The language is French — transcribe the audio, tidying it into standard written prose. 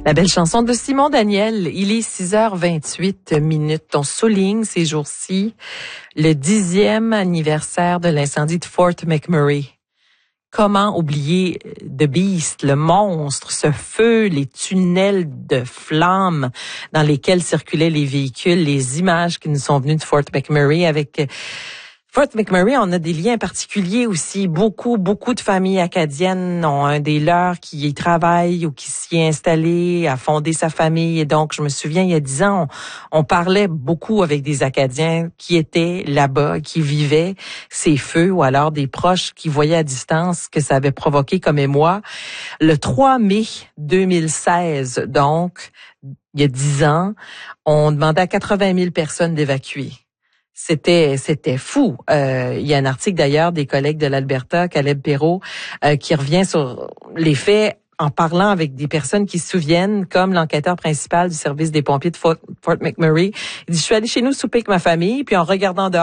La belle chanson de Simon Daniel. Il est 6h28. On souligne ces jours-ci le 10e anniversaire de l'incendie de Fort McMurray. Comment oublier The Beast, le monstre, ce feu, les tunnels de flammes dans lesquels circulaient les véhicules, les images qui nous sont venues de Fort McMurray avec Fort McMurray, on a des liens particuliers aussi. Beaucoup de familles acadiennes ont un des leurs qui y travaille ou qui s'y est installé, a fondé sa famille. Et donc, je me souviens, il y a 10 ans, on parlait beaucoup avec des Acadiens qui étaient là-bas, qui vivaient ces feux ou alors des proches qui voyaient à distance ce que ça avait provoqué comme émoi. Le 3 mai 2016, donc, il y a 10 ans, on demandait à 80 000 personnes d'évacuer. C'était fou. Il y a un article d'ailleurs des collègues de l'Alberta, Caleb Perrault, qui revient sur les faits en parlant avec des personnes qui se souviennent, comme l'enquêteur principal du service des pompiers de Fort McMurray. Il dit, je suis allé chez nous souper avec ma famille, puis en regardant dehors,